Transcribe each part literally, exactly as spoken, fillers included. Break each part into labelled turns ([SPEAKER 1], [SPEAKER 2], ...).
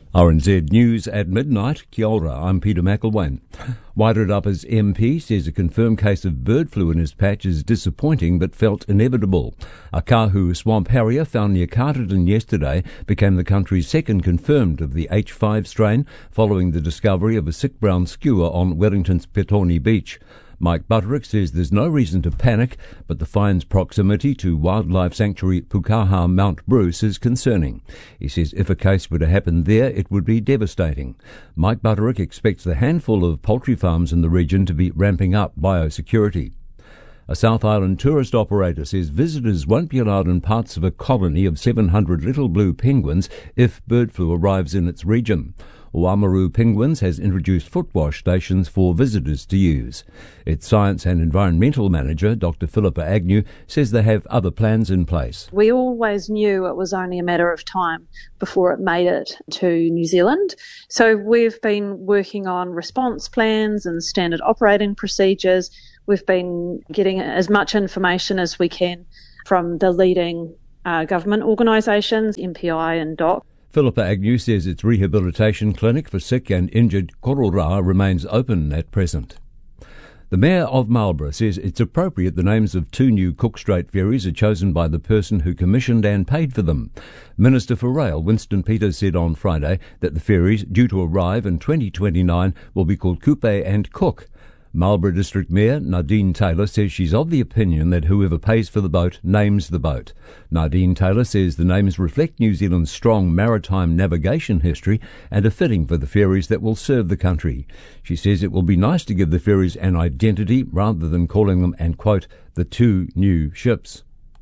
[SPEAKER 1] R N Z News at midnight. Kia ora, I'm Peter McElwain. Wairarapa's M P says a confirmed case of bird flu in his patch is disappointing but felt inevitable. A Kahu swamp harrier found near Carterton yesterday became the country's second confirmed of the H five strain following the discovery of a sick brown skua on Wellington's Petone Beach. Mike Butterick says there's no reason to panic, but the fine's proximity to wildlife sanctuary Pukaha Mount Bruce is concerning. He says if a case were to happen there, it would be devastating. Mike Butterick expects the handful of poultry farms in the region to be ramping up biosecurity. A South Island tourist operator says visitors won't be allowed in parts of a colony of seven hundred little blue penguins if bird flu arrives in its region. Oamaru Penguins has introduced foot wash stations for visitors to use. Its Science and Environmental Manager, Doctor Philippa Agnew, says they have other plans in place.
[SPEAKER 2] We always knew it was only a matter of time before it made it to New Zealand. So we've been working on response plans and standard operating procedures. We've been getting as much information as we can from the leading uh, government organisations, M P I and D O C.
[SPEAKER 1] Philippa Agnew says its rehabilitation clinic for sick and injured korora remains open at present. The Mayor of Marlborough says it's appropriate the names of two new Cook Strait ferries are chosen by the person who commissioned and paid for them. Minister for Rail, Winston Peters, said on Friday that the ferries, due to arrive in twenty twenty-nine, will be called Kupe and Cook. Marlborough District Mayor Nadine Taylor says she's of the opinion that whoever pays for the boat names the boat. Nadine Taylor says the names reflect New Zealand's strong maritime navigation history and are fitting for the ferries that will serve the country. She says it will be nice to give the ferries an identity rather than calling them, and quote, the two new ships.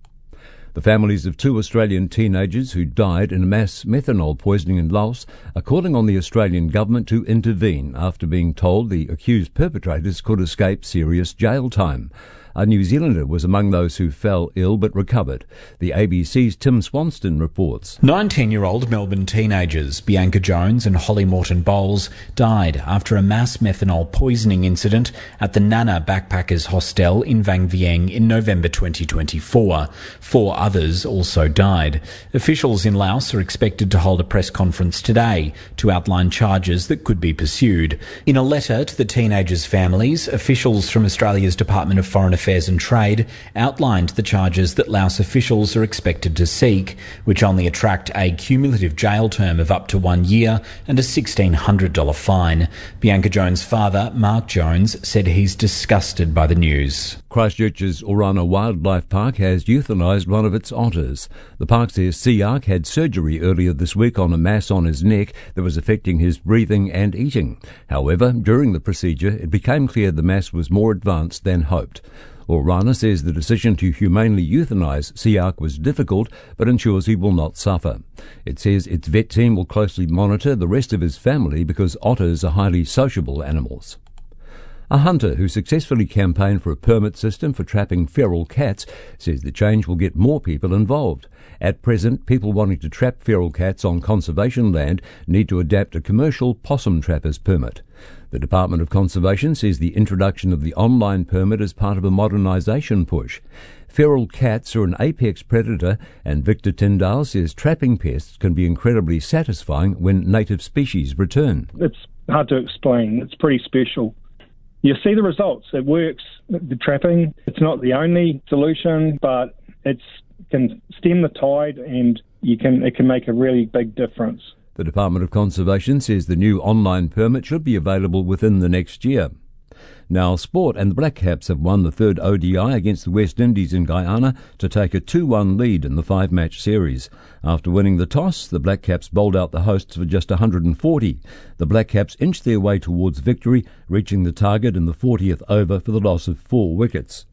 [SPEAKER 1] The families of two Australian teenagers who died in a mass methanol poisoning in Laos are calling on the Australian government to intervene after being told the accused perpetrators could escape serious jail time. A New Zealander was among those who fell ill but recovered. The A B C's Tim Swanston reports.
[SPEAKER 3] nineteen-year-old Melbourne teenagers Bianca Jones and Holly Morton Bowles died after a mass methanol poisoning incident at the Nana Backpackers Hostel in Vang Vieng in November twenty twenty-four. Four others also died. Officials in Laos are expected to hold a press conference today to outline charges that could be pursued. In a letter to the teenagers' families, officials from Australia's Department of Foreign Affairs Affairs and Trade outlined the charges that Laos officials are expected to seek, which only attract a cumulative jail term of up to one year and a sixteen hundred dollars fine. Bianca Jones' father, Mark Jones, said he's disgusted by the news.
[SPEAKER 1] Christchurch's Orana Wildlife Park has euthanised one of its otters. The park says Siak had surgery earlier this week on a mass on his neck that was affecting his breathing and eating. However, during the procedure, it became clear the mass was more advanced than hoped. Orana says the decision to humanely euthanise Siak was difficult, but ensures he will not suffer. It says its vet team will closely monitor the rest of his family because otters are highly sociable animals. A hunter who successfully campaigned for a permit system for trapping feral cats says the change will get more people involved. At present, people wanting to trap feral cats on conservation land need to adapt a commercial possum trapper's permit. The Department of Conservation says the introduction of the online permit is part of a modernisation push. Feral cats are an apex predator, and Victor Tyndale says trapping pests can be incredibly satisfying when native species return.
[SPEAKER 4] It's hard to explain. It's pretty special. You see the results. It works. The trapping, it's not the only solution, but it can stem the tide, and you can it can make a really big difference.
[SPEAKER 1] The Department of Conservation says the new online permit should be available within the next year. Now, sport, and the Black Caps have won the third O D I against the West Indies in Guyana to take a two one lead in the five-match series. After winning the toss, the Black Caps bowled out the hosts for just one hundred forty. The Black Caps inched their way towards victory, reaching the target in the fortieth over for the loss of four wickets.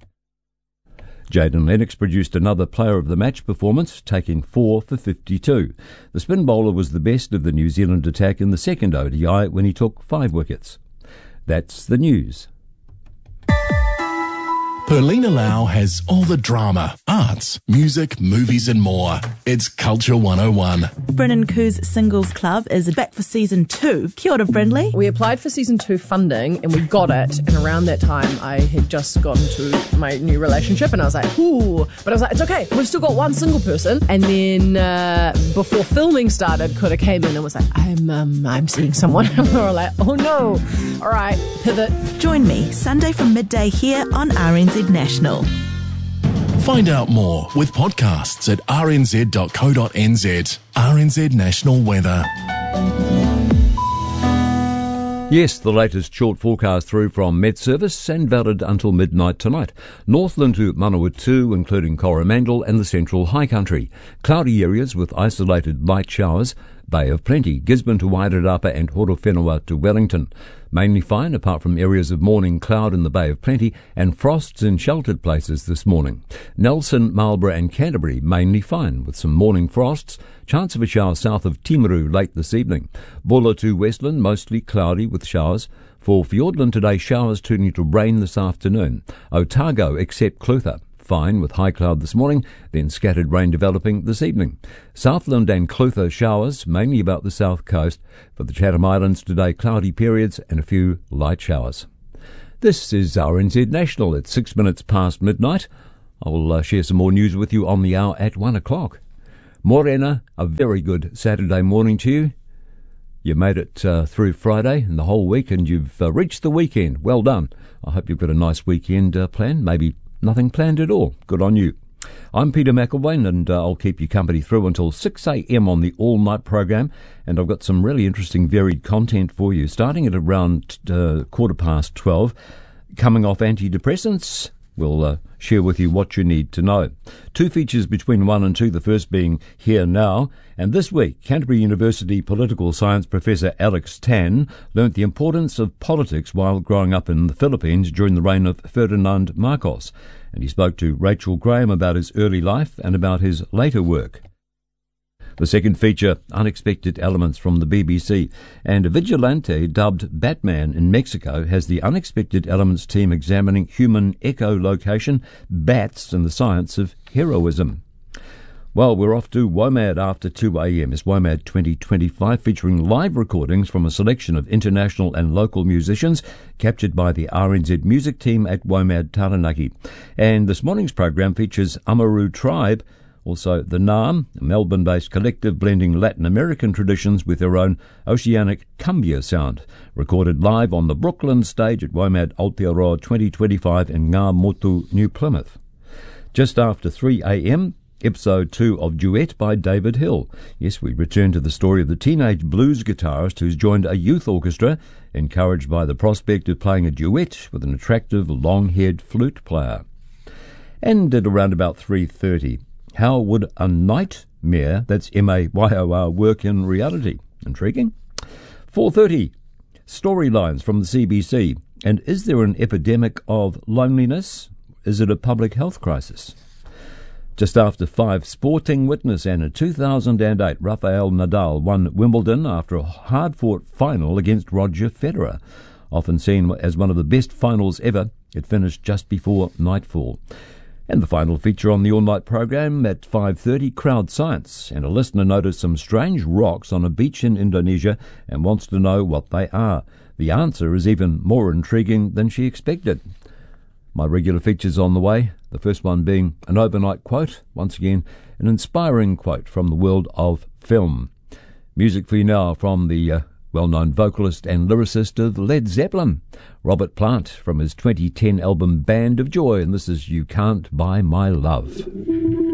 [SPEAKER 1] Jayden Lennox produced another player of the match performance, taking four for fifty-two. The spin bowler was the best of the New Zealand attack in the second O D I when he took five wickets. That's the news.
[SPEAKER 5] Perlina Lau has all the drama, arts, music, movies and more. It's Culture one oh one.
[SPEAKER 6] Brennan Khoo's Singles Club is back for season two. Kia ora, Brindley.
[SPEAKER 7] We applied for season two funding and we got it. And around that time, I had just gotten to my new relationship and I was like, ooh. But I was like, it's okay. We've still got one single person. And then uh, before filming started, Kura came in and was like, I'm um, I'm seeing someone. And we were like, oh no. All right, pivot.
[SPEAKER 6] Join me Sunday from midday here on R N Z National.
[SPEAKER 5] Find out more with podcasts at r n z dot co dot n z. R N Z National Weather.
[SPEAKER 1] Yes, the latest short forecast through from Met Service and valid until midnight tonight. Northland to Manawatu, including Coromandel and the central high country. Cloudy areas with isolated light showers. Bay of Plenty, Gisborne to Wairarapa and Horowhenua to Wellington. Mainly fine apart from areas of morning cloud in the Bay of Plenty and frosts in sheltered places this morning. Nelson, Marlborough and Canterbury mainly fine with some morning frosts. Chance of a shower south of Timaru late this evening. Bulla to Westland mostly cloudy with showers. For Fiordland today, showers turning to rain this afternoon. Otago except Clutha. Fine with high cloud this morning, then scattered rain developing this evening. Southland and Clutha showers, mainly about the south coast. For the Chatham Islands today, cloudy periods and a few light showers. This is R N Z National at six minutes past midnight. I will uh, share some more news with you on the hour at one o'clock. Morena, a very good Saturday morning to you. You made it uh, through Friday and the whole week and you've uh, reached the weekend. Well done. I hope you've got a nice weekend uh, planned, maybe nothing planned at all. Good on you. I'm Peter McElwain and uh, I'll keep you company through until six a.m. on the all-night program, and I've got some really interesting varied content for you, starting at around uh, quarter past twelve. Coming off antidepressants, we'll uh, share with you what you need to know. Two features between one and two, the first being Here Now. And this week, Canterbury University political science professor Alex Tan learnt the importance of politics while growing up in the Philippines during the reign of Ferdinand Marcos. And he spoke to Rachel Graham about his early life and about his later work. The second feature, unexpected elements from the B B C. And a vigilante dubbed Batman in Mexico has the unexpected elements team examining human echolocation, bats, and the science of heroism. Well, we're off to WOMAD after two a.m. It's WOMAD twenty twenty-five, featuring live recordings from a selection of international and local musicians captured by the R N Z music team at WOMAD Taranaki. And this morning's program features Amaru Tribe, also the Naam, a Melbourne-based collective blending Latin American traditions with their own oceanic cumbia sound, recorded live on the Brooklyn stage at WOMAD Aotearoa twenty twenty-five in Ngā Motu, New Plymouth. Just after three a.m, Episode two of Duet by David Hill. Yes, we return to the story of the teenage blues guitarist who's joined a youth orchestra, encouraged by the prospect of playing a duet with an attractive, long-haired flute player. And at around about three thirty, how would a nightmare, that's M A Y O R, work in reality? Intriguing. four thirty, storylines from the C B C. And is there an epidemic of loneliness? Is it a public health crisis? Just after five, Sporting Witness, and in two thousand eight, Rafael Nadal won Wimbledon after a hard-fought final against Roger Federer. Often seen as one of the best finals ever, it finished just before nightfall. And the final feature on the all-night program at five thirty, Crowd Science, and a listener noticed some strange rocks on a beach in Indonesia and wants to know what they are. The answer is even more intriguing than she expected. My regular features on the way, the first one being an overnight quote, once again an inspiring quote from the world of film. Music for you now from the uh, well-known vocalist and lyricist of Led Zeppelin, Robert Plant, from his twenty ten album Band of Joy, and this is You Can't Buy My Love.